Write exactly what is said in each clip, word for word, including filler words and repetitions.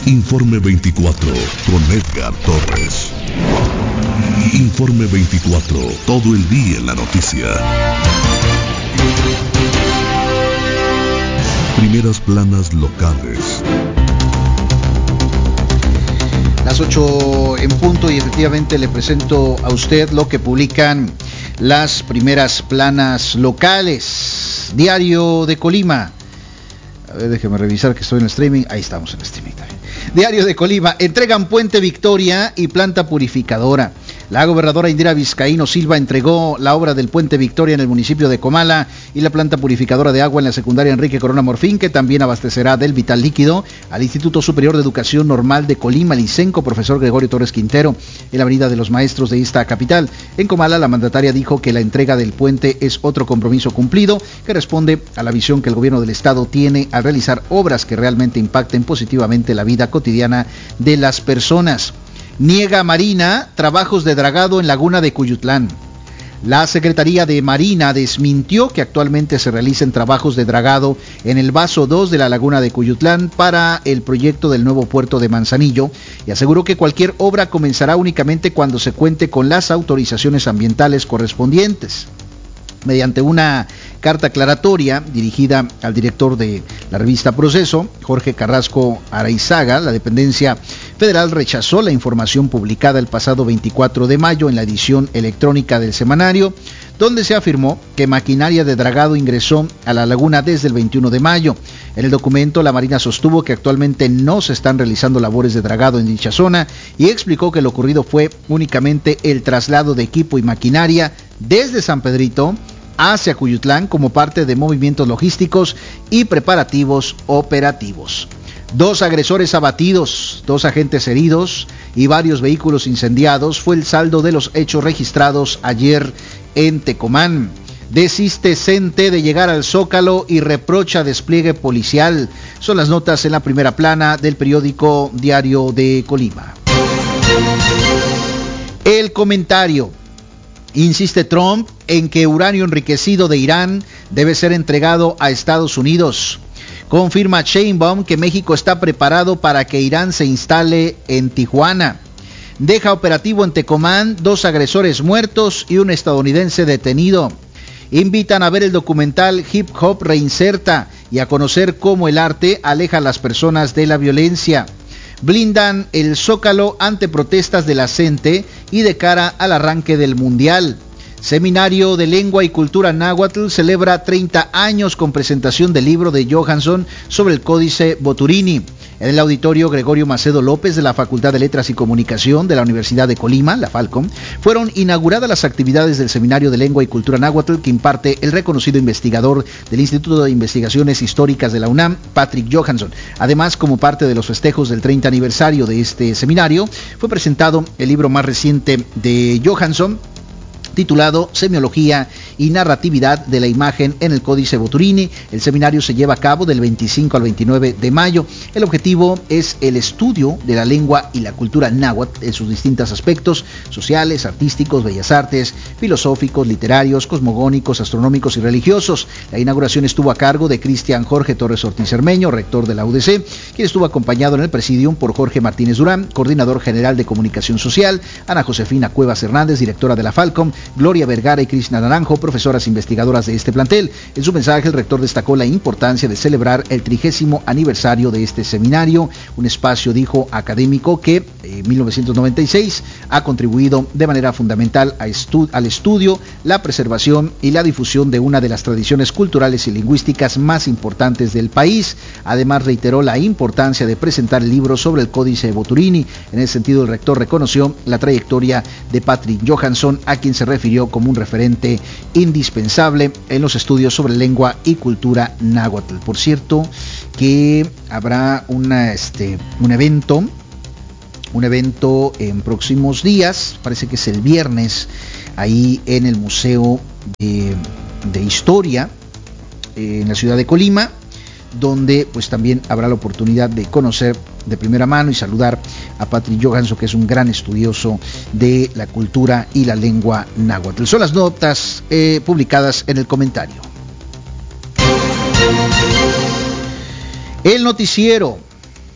Informe veinticuatro con Edgar Torres. Informe veinticuatro, todo el día en la noticia. Primeras planas locales. Las ocho en punto y efectivamente le presento a usted lo que publican las primeras planas locales. Diario de Colima. A ver, déjeme revisar que estoy en el streaming. Ahí estamos en el streaming también. Diario de Colima. Entregan Puente Victoria y planta purificadora. La gobernadora Indira Vizcaíno Silva entregó la obra del Puente Victoria en el municipio de Comala y la planta purificadora de agua en la secundaria Enrique Corona Morfín, que también abastecerá del vital líquido al Instituto Superior de Educación Normal de Colima, Licenco, profesor Gregorio Torres Quintero, en la Avenida de los Maestros de esta capital. En Comala, la mandataria dijo que la entrega del puente es otro compromiso cumplido que responde a la visión que el gobierno del estado tiene al realizar obras que realmente impacten positivamente la vida cotidiana de las personas. Niega Marina trabajos de dragado en Laguna de Cuyutlán. La Secretaría de Marina desmintió que actualmente se realicen trabajos de dragado en el Vaso dos de la Laguna de Cuyutlán para el proyecto del nuevo puerto de Manzanillo y aseguró que cualquier obra comenzará únicamente cuando se cuente con las autorizaciones ambientales correspondientes. Mediante una carta aclaratoria dirigida al director de la revista Proceso, Jorge Carrasco Araizaga, la dependencia federal rechazó la información publicada el pasado veinticuatro de mayo en la edición electrónica del semanario, donde se afirmó que maquinaria de dragado ingresó a la laguna desde el veintiuno de mayo. En el documento, la Marina sostuvo que actualmente no se están realizando labores de dragado en dicha zona y explicó que lo ocurrido fue únicamente el traslado de equipo y maquinaria desde San Pedrito hacia Cuyutlán como parte de movimientos logísticos y preparativos operativos. Dos agresores abatidos, dos agentes heridos y varios vehículos incendiados fue el saldo de los hechos registrados ayer en Tecomán. Desiste CENTE de llegar al Zócalo y reprocha despliegue policial. Son las notas en la primera plana del periódico Diario de Colima. El comentario. Insiste Trump en que uranio enriquecido de Irán debe ser entregado a Estados Unidos. Confirma Sheinbaum que México está preparado para que Irán se instale en Tijuana. Deja operativo en Tecomán dos agresores muertos y un estadounidense detenido. Invitan a ver el documental Hip Hop Reinserta y a conocer cómo el arte aleja a las personas de la violencia. Blindan el Zócalo ante protestas de la CENTE y de cara al arranque del Mundial. Seminario de Lengua y Cultura Náhuatl celebra treinta años con presentación del libro de Johansson sobre el Códice Boturini. En el auditorio Gregorio Macedo López de la Facultad de Letras y Comunicación de la Universidad de Colima, la Falcom, fueron inauguradas las actividades del Seminario de Lengua y Cultura Náhuatl que imparte el reconocido investigador del Instituto de Investigaciones Históricas de la UNAM, Patrick Johansson. Además, como parte de los festejos del treinta aniversario de este seminario, fue presentado el libro más reciente de Johansson, titulado Semiología y Narratividad de la Imagen en el Códice Boturini. El seminario se lleva a cabo del veinticinco al veintinueve de mayo. El objetivo es el estudio de la lengua y la cultura náhuatl en sus distintos aspectos sociales, artísticos, bellas artes, filosóficos, literarios, cosmogónicos, astronómicos y religiosos. La inauguración estuvo a cargo de Cristian Jorge Torres Ortiz Cermeño, rector de la U D C, quien estuvo acompañado en el presidium por Jorge Martínez Durán, coordinador general de comunicación social, Ana Josefina Cuevas Hernández, directora de la Falcom, Gloria Vergara y Krishna Naranjo, profesoras investigadoras de este plantel. En su mensaje, el rector destacó la importancia de celebrar el trigésimo aniversario de este seminario, un espacio, dijo, académico que en mil novecientos noventa y seis ha contribuido de manera fundamental a estu- al estudio, la preservación y la difusión de una de las tradiciones culturales y lingüísticas más importantes del país. Además, reiteró la importancia de presentar el libro sobre el Códice Boturini. En ese sentido, el rector reconoció la trayectoria de Patrick Johansson, a quien se refirió como un referente indispensable en los estudios sobre lengua y cultura náhuatl. Por cierto, que habrá una, este, un evento, un evento en próximos días, parece que es el viernes, ahí en el Museo de, de Historia, eh, en la ciudad de Colima, donde pues también habrá la oportunidad de conocer de primera mano y saludar a Patrick Johansson, que es un gran estudioso de la cultura y la lengua náhuatl. Son las notas eh, publicadas en el comentario. El noticiero.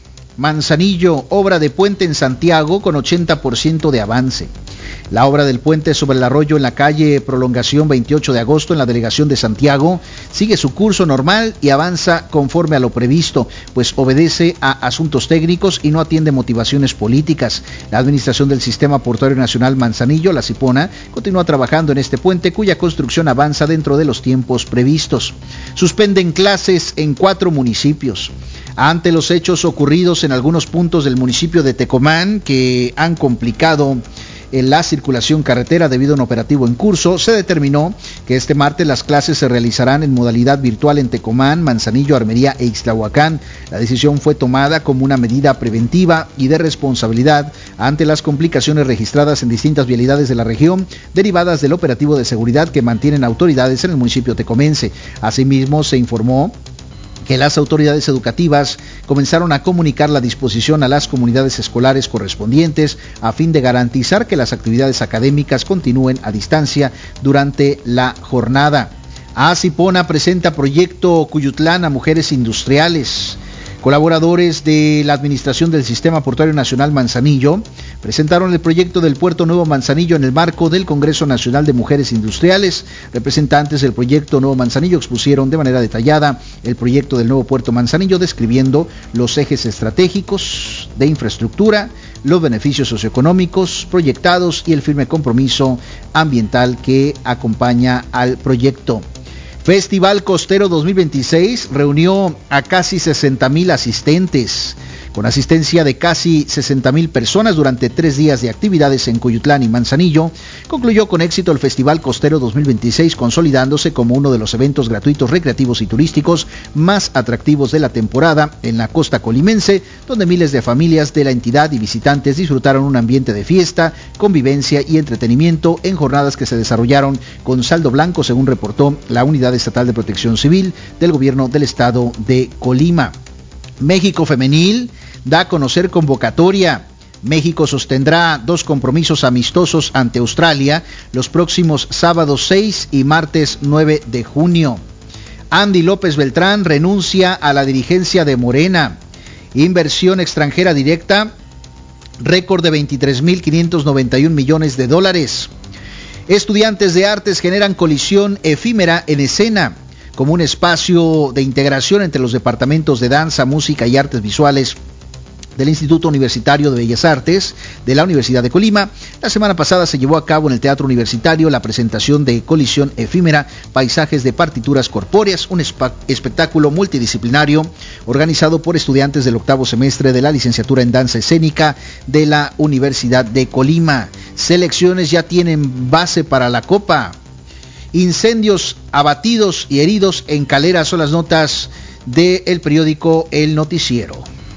Manzanillo, obra de puente en Santiago con ochenta por ciento de avance. La obra del puente sobre el arroyo en la calle Prolongación veintiocho de agosto en la delegación de Santiago sigue su curso normal y avanza conforme a lo previsto, pues obedece a asuntos técnicos y no atiende motivaciones políticas. La administración del Sistema Portuario Nacional Manzanillo, la Cipona, continúa trabajando en este puente cuya construcción avanza dentro de los tiempos previstos. Suspenden clases en cuatro municipios. Ante los hechos ocurridos en algunos puntos del municipio de Tecomán que han complicado en la circulación carretera debido a un operativo en curso, se determinó que este martes las clases se realizarán en modalidad virtual en Tecomán, Manzanillo, Armería e Ixtlahuacán. La decisión fue tomada como una medida preventiva y de responsabilidad ante las complicaciones registradas en distintas vialidades de la región derivadas del operativo de seguridad que mantienen autoridades en el municipio tecomense. Asimismo, se informó que las autoridades educativas comenzaron a comunicar la disposición a las comunidades escolares correspondientes a fin de garantizar que las actividades académicas continúen a distancia durante la jornada. Acipona presenta proyecto Cuyutlán a mujeres industriales. Colaboradores de la Administración del Sistema Portuario Nacional Manzanillo presentaron el proyecto del Puerto Nuevo Manzanillo en el marco del Congreso Nacional de Mujeres Industriales. Representantes del proyecto Nuevo Manzanillo expusieron de manera detallada el proyecto del nuevo Puerto Manzanillo, describiendo los ejes estratégicos de infraestructura, los beneficios socioeconómicos proyectados y el firme compromiso ambiental que acompaña al proyecto. Festival Costero dos mil veintiséis reunió a casi sesenta mil asistentes. Con asistencia de casi sesenta mil personas durante tres días de actividades en Cuyutlán y Manzanillo, concluyó con éxito el Festival Costero dos mil veintiséis, consolidándose como uno de los eventos gratuitos, recreativos y turísticos más atractivos de la temporada en la costa colimense, donde miles de familias de la entidad y visitantes disfrutaron un ambiente de fiesta, convivencia y entretenimiento en jornadas que se desarrollaron con saldo blanco, según reportó la Unidad Estatal de Protección Civil del Gobierno del Estado de Colima. México Femenil da a conocer convocatoria. México sostendrá dos compromisos amistosos ante Australia los próximos sábados seis y martes nueve de junio. Andy López Beltrán renuncia a la dirigencia de Morena. Inversión extranjera directa, récord de veintitrés mil quinientos noventa y un millones de dólares. Estudiantes de artes generan colisión efímera en escena, como un espacio de integración entre los departamentos de danza, música y artes visuales del Instituto Universitario de Bellas Artes de la Universidad de Colima. La semana pasada se llevó a cabo en el Teatro Universitario la presentación de Colisión Efímera, Paisajes de Partituras Corpóreas, un espa- espectáculo multidisciplinario organizado por estudiantes del octavo semestre de la licenciatura en Danza Escénica de la Universidad de Colima. Selecciones ya tienen base para la Copa. Incendios, abatidos y heridos en Calera son las notas del periódico El Noticiero.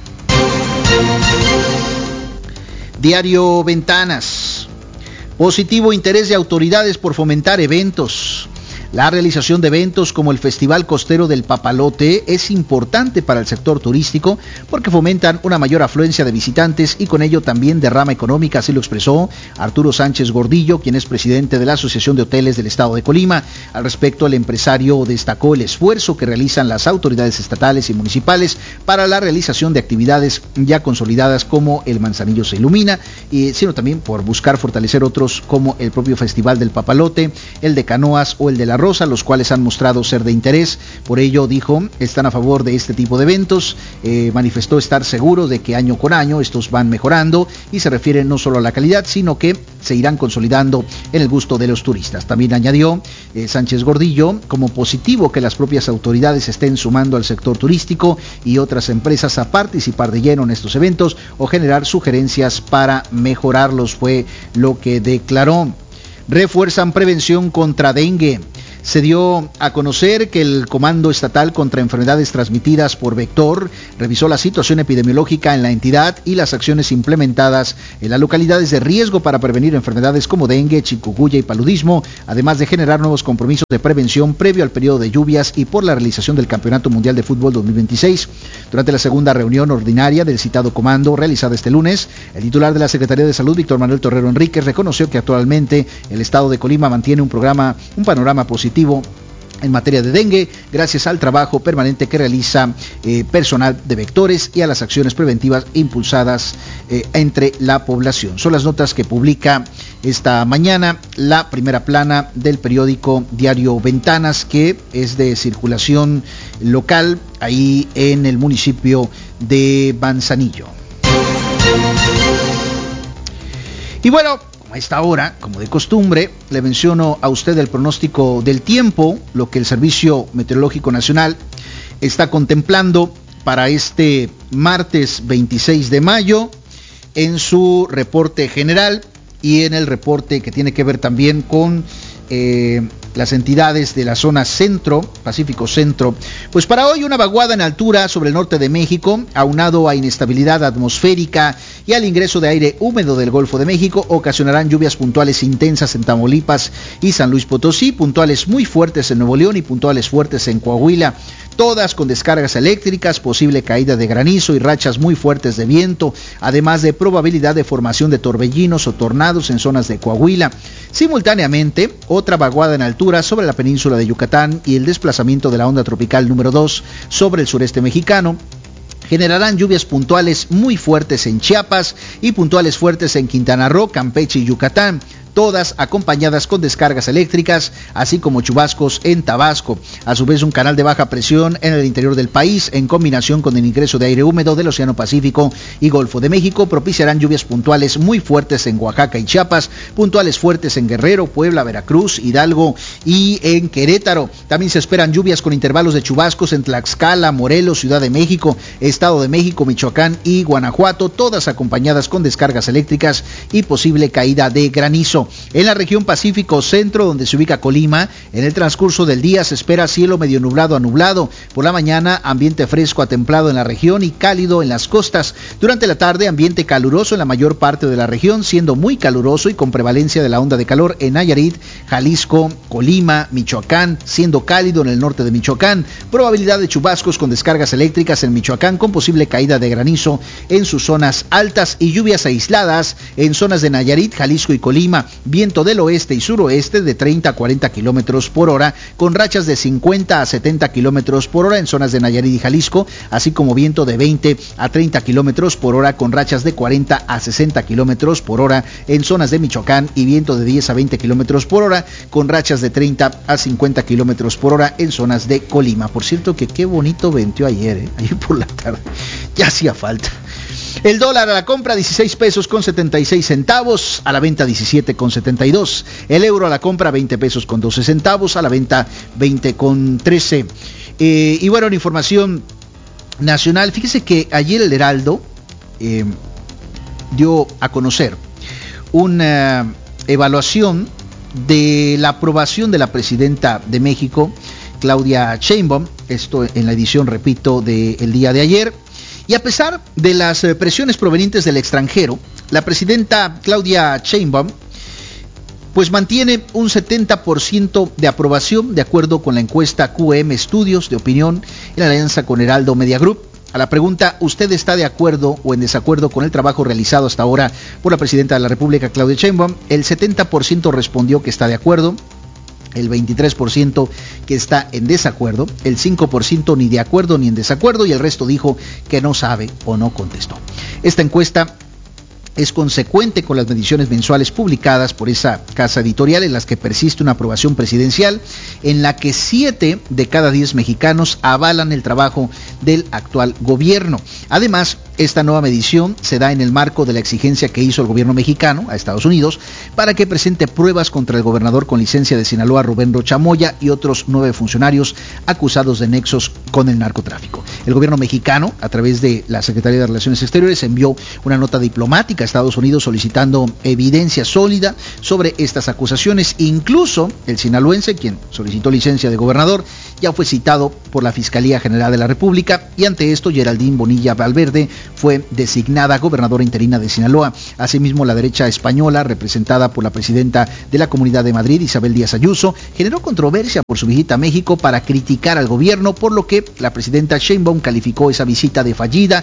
Diario Ventanas. Positivo interés de autoridades por fomentar eventos. La realización de eventos como el Festival Costero del Papalote es importante para el sector turístico porque fomentan una mayor afluencia de visitantes y con ello también derrama económica, así lo expresó Arturo Sánchez Gordillo, quien es presidente de la Asociación de Hoteles del Estado de Colima. Al respecto, el empresario destacó el esfuerzo que realizan las autoridades estatales y municipales para la realización de actividades ya consolidadas como el Manzanillo se ilumina, y sino también por buscar fortalecer otros como el propio Festival del Papalote, el de Canoas o el de la Rosa, los cuales han mostrado ser de interés. Por ello, dijo, están a favor de este tipo de eventos. Eh, manifestó estar seguro de que año con año estos van mejorando y se refieren no solo a la calidad, sino que se irán consolidando en el gusto de los turistas. También añadió eh, Sánchez Gordillo como positivo que las propias autoridades estén sumando al sector turístico y otras empresas a participar de lleno en estos eventos o generar sugerencias para mejorarlos, fue lo que declaró. Refuerzan prevención contra dengue. Se dio a conocer que el Comando Estatal contra Enfermedades Transmitidas por Vector revisó la situación epidemiológica en la entidad y las acciones implementadas en las localidades de riesgo para prevenir enfermedades como dengue, chikungunya y paludismo, además de generar nuevos compromisos de prevención previo al periodo de lluvias y por la realización del Campeonato Mundial de Fútbol dos mil veintiséis. Durante la segunda reunión ordinaria del citado comando, realizada este lunes, el titular de la Secretaría de Salud, Víctor Manuel Torrero Enríquez, reconoció que actualmente el Estado de Colima mantiene un programa, un panorama positivo en materia de dengue, gracias al trabajo permanente que realiza eh, personal de vectores y a las acciones preventivas impulsadas eh, entre la población. Son las notas que publica esta mañana la primera plana del periódico Diario Ventanas, que es de circulación local ahí en el municipio de Manzanillo. Y bueno, a esta hora, como de costumbre, le menciono a usted el pronóstico del tiempo, lo que el Servicio Meteorológico Nacional está contemplando para este martes veintiséis de mayo en su reporte general y en el reporte que tiene que ver también con eh, las entidades de la zona centro, Pacífico Centro. Pues para hoy una vaguada en altura sobre el norte de México, aunado a inestabilidad atmosférica y al ingreso de aire húmedo del Golfo de México, ocasionarán lluvias puntuales intensas en Tamaulipas y San Luis Potosí, puntuales muy fuertes en Nuevo León y puntuales fuertes en Coahuila, todas con descargas eléctricas, posible caída de granizo y rachas muy fuertes de viento, además de probabilidad de formación de torbellinos o tornados en zonas de Coahuila. Simultáneamente, otra vaguada en altura sobre la península de Yucatán y el desplazamiento de la onda tropical número dos sobre el sureste mexicano generarán lluvias puntuales muy fuertes en Chiapas y puntuales fuertes en Quintana Roo, Campeche y Yucatán, todas acompañadas con descargas eléctricas, así como chubascos en Tabasco. A su vez, un canal de baja presión en el interior del país, en combinación con el ingreso de aire húmedo del Océano Pacífico y Golfo de México, propiciarán lluvias puntuales muy fuertes en Oaxaca y Chiapas, puntuales fuertes en Guerrero, Puebla, Veracruz, Hidalgo y en Querétaro. También se esperan lluvias con intervalos de chubascos en Tlaxcala, Morelos, Ciudad de México, Estado de México, Michoacán y Guanajuato, todas acompañadas con descargas eléctricas y posible caída de granizo. En la región Pacífico Centro, donde se ubica Colima, en el transcurso del día se espera cielo medio nublado a nublado. Por la mañana, ambiente fresco a templado en la región y cálido en las costas. Durante la tarde, ambiente caluroso en la mayor parte de la región, siendo muy caluroso y con prevalencia de la onda de calor en Nayarit, Jalisco, Colima, Michoacán, siendo cálido en el norte de Michoacán. Probabilidad de chubascos con descargas eléctricas en Michoacán, con posible caída de granizo en sus zonas altas y lluvias aisladas en zonas de Nayarit, Jalisco y Colima. Viento del oeste y suroeste de treinta a cuarenta kilómetros por hora, con rachas de cincuenta a setenta kilómetros por hora en zonas de Nayarit y Jalisco, así como viento de veinte a treinta kilómetros por hora, con rachas de cuarenta a sesenta kilómetros por hora en zonas de Michoacán, y viento de diez a veinte kilómetros por hora, con rachas de treinta a cincuenta kilómetros por hora en zonas de Colima. Por cierto, que qué bonito venteó ayer, ¿eh? Ayer por la tarde, ya hacía falta. El dólar a la compra dieciséis pesos con setenta y seis centavos, a la venta diecisiete con setenta y dos. El euro a la compra veinte pesos con doce centavos, a la venta veinte con trece. Eh, y bueno, en información nacional, fíjese que ayer el Heraldo eh, dio a conocer una evaluación de la aprobación de la presidenta de México, Claudia Sheinbaum, esto en la edición, repito, del día de ayer. Y a pesar de las presiones provenientes del extranjero, la presidenta Claudia Sheinbaum pues mantiene un setenta por ciento de aprobación, de acuerdo con la encuesta Q M Estudios de opinión en alianza con Heraldo Media Group. A la pregunta, ¿usted está de acuerdo o en desacuerdo con el trabajo realizado hasta ahora por la presidenta de la República, Claudia Sheinbaum? El setenta por ciento respondió que está de acuerdo, el veintitrés por ciento que está en desacuerdo, el cinco por ciento ni de acuerdo ni en desacuerdo, y el resto dijo que no sabe o no contestó. Esta encuesta es consecuente con las mediciones mensuales publicadas por esa casa editorial, en las que persiste una aprobación presidencial, en la que siete de cada diez mexicanos avalan el trabajo del actual gobierno. Además, esta nueva medición se da en el marco de la exigencia que hizo el gobierno mexicano a Estados Unidos para que presente pruebas contra el gobernador con licencia de Sinaloa, Rubén Rocha Moya, y otros nueve funcionarios acusados de nexos con el narcotráfico. El gobierno mexicano, a través de la Secretaría de Relaciones Exteriores, envió una nota diplomática a Estados Unidos solicitando evidencia sólida sobre estas acusaciones. Incluso el sinaloense, quien solicitó licencia de gobernador, ya fue citado por la Fiscalía General de la República, y ante esto Geraldine Bonilla Valverde fue designada gobernadora interina de Sinaloa. Asimismo, la derecha española, representada por la presidenta de la Comunidad de Madrid, Isabel Díaz Ayuso, generó controversia por su visita a México para criticar al gobierno, por lo que la presidenta Sheinbaum calificó esa visita de fallida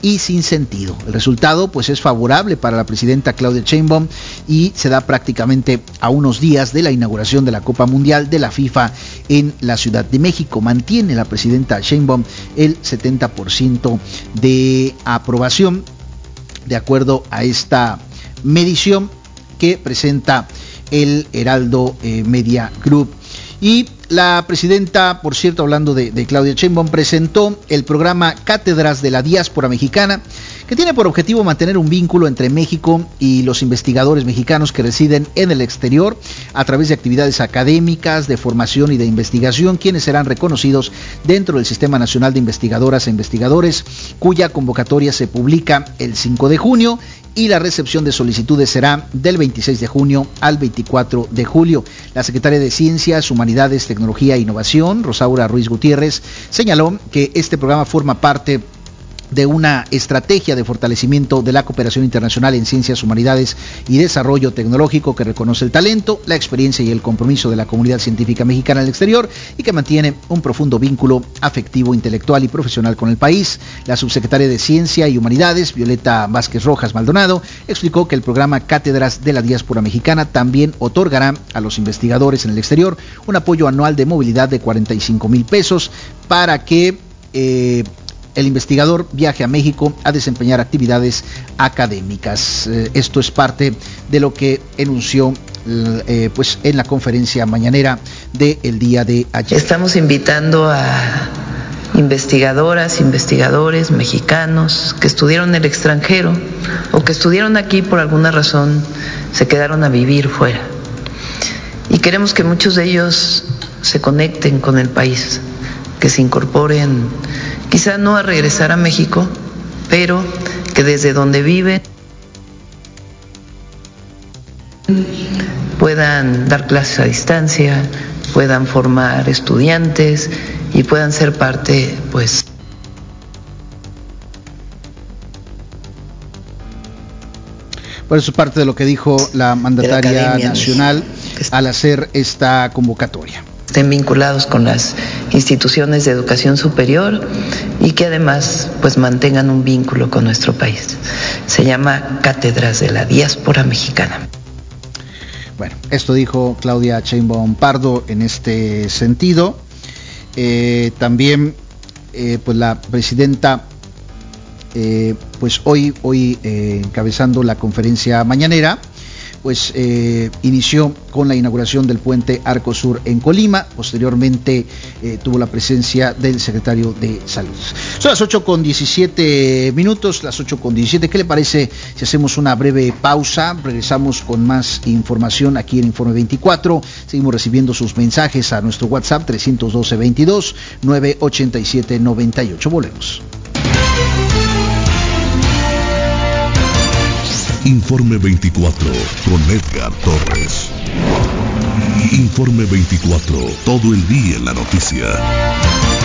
y sin sentido. El resultado pues es favorable para la presidenta Claudia Sheinbaum y se da prácticamente a unos días de la inauguración de la Copa Mundial de la FIFA en la Ciudad de México. Mantiene la presidenta Sheinbaum el setenta por ciento de aprobación de acuerdo a esta medición que presenta el Heraldo eh, Media Group. Y la presidenta, por cierto, hablando de, de Claudia Sheinbaum, presentó el programa Cátedras de la Diáspora Mexicana, que tiene por objetivo mantener un vínculo entre México y los investigadores mexicanos que residen en el exterior a través de actividades académicas, de formación y de investigación, quienes serán reconocidos dentro del Sistema Nacional de Investigadoras e Investigadores, cuya convocatoria se publica el cinco de junio y la recepción de solicitudes será del veintiséis de junio al veinticuatro de julio. La secretaria de Ciencias, Humanidades, Tecnología e Innovación, Rosaura Ruiz Gutiérrez, señaló que este programa forma parte de una estrategia de fortalecimiento de la cooperación internacional en ciencias, humanidades y desarrollo tecnológico que reconoce el talento, la experiencia y el compromiso de la comunidad científica mexicana en el exterior y que mantiene un profundo vínculo afectivo, intelectual y profesional con el país. La subsecretaria de Ciencia y Humanidades, Violeta Vázquez Rojas Maldonado, explicó que el programa Cátedras de la Diáspora Mexicana también otorgará a los investigadores en el exterior un apoyo anual de movilidad de cuarenta y cinco mil pesos para que eh, el investigador viaje a México a desempeñar actividades académicas. Eh, esto es parte de lo que enunció eh, pues en la conferencia mañanera del día de ayer. Estamos invitando a investigadoras, investigadores mexicanos que estudiaron en el extranjero o que estudiaron aquí por alguna razón, se quedaron a vivir fuera. Y queremos que muchos de ellos se conecten con el país, que se incorporen, quizá no a regresar a México, pero que desde donde viven puedan dar clases a distancia, puedan formar estudiantes y puedan ser parte, pues. Por eso es parte de lo que dijo la mandataria nacional al hacer esta convocatoria. Estén vinculados con las instituciones de educación superior y que además pues mantengan un vínculo con nuestro país. Se llama Cátedras de la Diáspora Mexicana. Bueno, esto dijo Claudia Sheinbaum Pardo en este sentido. Eh, también eh, pues la presidenta eh, pues hoy, hoy eh, encabezando la conferencia mañanera, pues eh, inició con la inauguración del puente Arco Sur en Colima. Posteriormente eh, tuvo la presencia del secretario de Salud. Son las ocho con diecisiete minutos, las ocho con diecisiete. ¿Qué le parece si hacemos una breve pausa? Regresamos con más información aquí en Informe veinticuatro. Seguimos recibiendo sus mensajes a nuestro WhatsApp trescientos doce, veintidós, novecientos ochenta y siete, noventa y ocho. Volvemos. Informe veinticuatro con Edgar Torres. Informe veinticuatro, todo el día en la noticia.